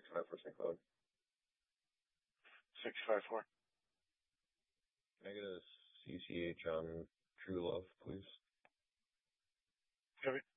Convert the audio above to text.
654 code. 654. Can I get a CCH on True Love, please? Copy.